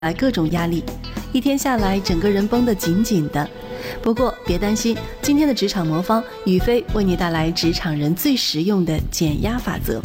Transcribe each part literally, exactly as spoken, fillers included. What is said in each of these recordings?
来各种压力，一天下来整个人绷得紧紧的。不过别担心，今天的职场魔方宇飞为你带来职场人最实用的减压法则。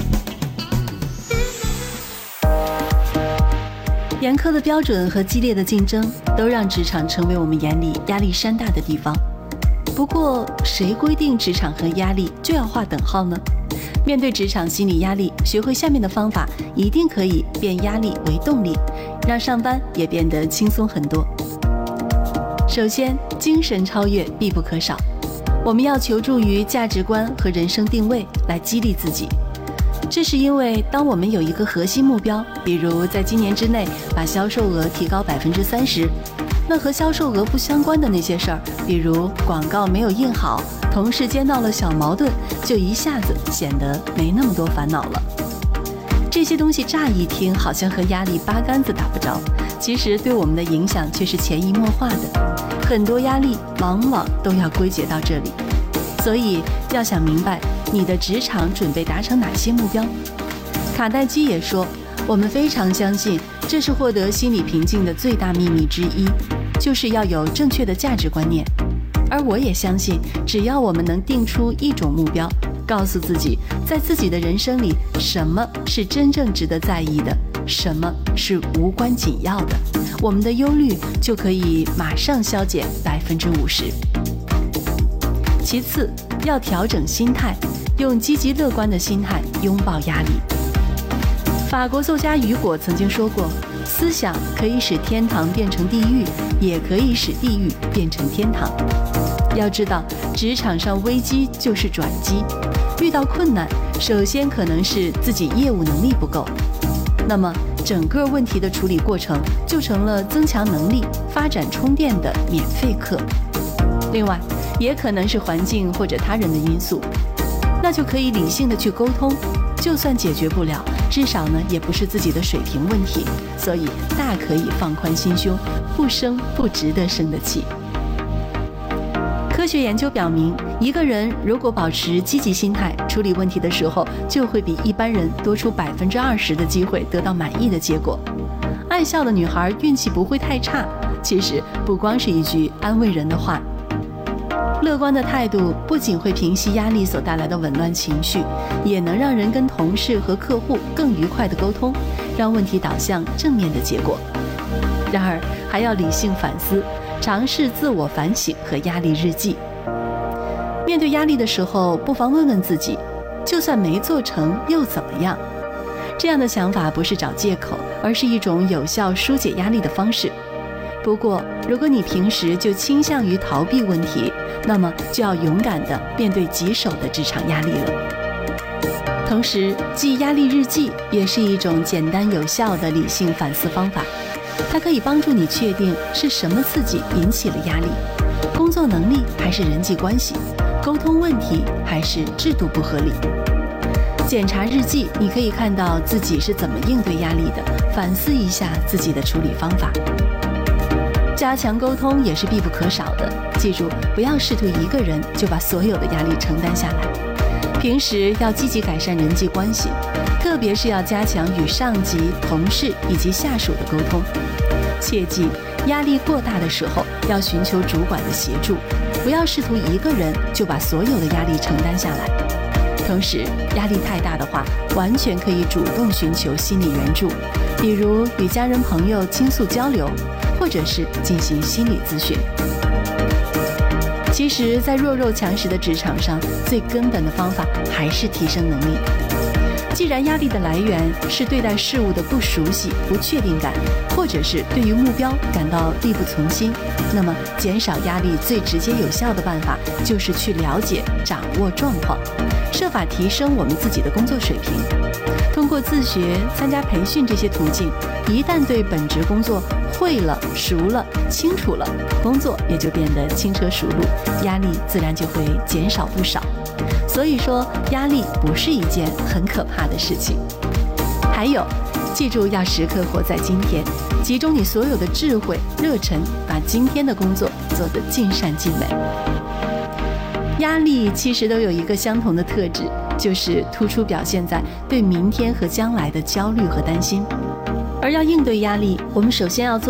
严苛的标准和激烈的竞争都让职场成为我们眼里压力山大的地方。不过谁规定职场和压力就要划等号呢？面对职场心理压力，学会下面的方法，一定可以变压力为动力，让上班也变得轻松很多。首先，精神超越必不可少，我们要求助于价值观和人生定位来激励自己。这是因为当我们有一个核心目标，比如在今年之内把销售额提高百分之三十，那和销售额不相关的那些事儿，比如广告没有印好，同事间闹了小矛盾，就一下子显得没那么多烦恼了。这些东西乍一听好像和压力八竿子打不着，其实对我们的影响却是潜移默化的。很多压力往往都要归结到这里，所以要想明白你的职场准备达成哪些目标。卡耐基也说，我们非常相信这是获得心理平静的最大秘密之一，就是要有正确的价值观念。而我也相信，只要我们能定出一种目标，告诉自己在自己的人生里什么是真正值得在意的，什么是无关紧要的，我们的忧虑就可以马上消减百分之五十。其次，要调整心态，用积极乐观的心态拥抱压力。法国作家雨果曾经说过，思想可以使天堂变成地狱，也可以使地狱变成天堂。要知道，职场上危机就是转机，遇到困难，首先可能是自己业务能力不够，那么整个问题的处理过程就成了增强能力、发展充电的免费课。另外，也可能是环境或者他人的因素，那就可以理性的去沟通，就算解决不了，至少呢也不是自己的水平问题，所以大可以放宽心胸，不生不值得生的气。科学研究表明，一个人如果保持积极心态，处理问题的时候，就会比一般人多出百分之二十的机会得到满意的结果。爱笑的女孩运气不会太差，其实不光是一句安慰人的话。乐观的态度不仅会平息压力所带来的紊乱情绪，也能让人跟同事和客户更愉快的沟通，让问题导向正面的结果。然而，还要理性反思，尝试自我反省和压力日记。面对压力的时候，不妨问问自己，就算没做成又怎么样？这样的想法不是找借口，而是一种有效疏解压力的方式。不过，如果你平时就倾向于逃避问题，那么就要勇敢地面对棘手的职场压力了。同时，记压力日记也是一种简单有效的理性反思方法，它可以帮助你确定是什么刺激引起了压力，工作能力还是人际关系，沟通问题还是制度不合理。检查日记，你可以看到自己是怎么应对压力的，反思一下自己的处理方法。加强沟通也是必不可少的，记住，不要试图一个人就把所有的压力承担下来。平时要积极改善人际关系，特别是要加强与上级、同事以及下属的沟通。切记，压力过大的时候要寻求主管的协助，不要试图一个人就把所有的压力承担下来。同时，压力太大的话，完全可以主动寻求心理援助，比如与家人朋友倾诉交流，或者是进行心理咨询。其实，在弱肉强食的职场上，最根本的方法还是提升能力。既然压力的来源是对待事物的不熟悉、不确定感，或者是对于目标感到力不从心，那么减少压力最直接有效的办法就是去了解、掌握状况，设法提升我们自己的工作水平。通过自学、参加培训这些途径，一旦对本职工作会了、熟了、清楚了，工作也就变得轻车熟路，压力自然就会减少不少。所以说，压力不是一件很可怕的事情。还有，记住要时刻活在今天，集中你所有的智慧、热忱，把今天的工作做得尽善尽美。压力其实都有一个相同的特质，就是突出表现在对明天和将来的焦虑和担心。而要应对压力，我们首先要做